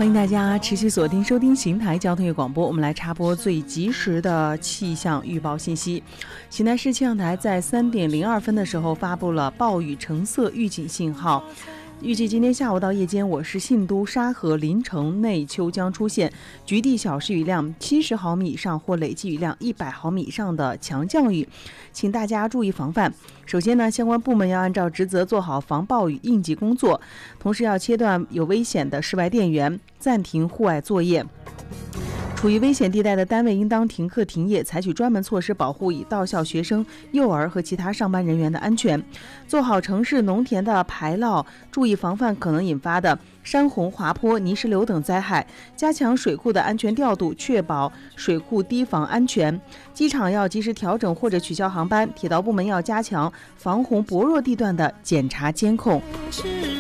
欢迎大家持续锁定收听邢台交通业广播，我们来插播最及时的气象预报信息。邢台市气象台在3点02分的时候发布了暴雨橙色预警信号。预计今天下午到夜间，我市信都、沙河、临城、内丘将出现局地小时雨量70毫米以上或累计雨量100毫米以上的强降雨，请大家注意防范。首先呢，相关部门要按照职责做好防暴雨应急工作，同时要切断有危险的室外电源，暂停户外作业。处于危险地带的单位应当停课停业，采取专门措施保护到校学生、幼儿和其他上班人员的安全，做好城市农田的排涝，注意防范可能引发的山洪、滑坡、泥石流等灾害，加强水库的安全调度，确保水库堤防安全。机场要及时调整或者取消航班，铁道部门要加强防洪薄弱地段的检查监控。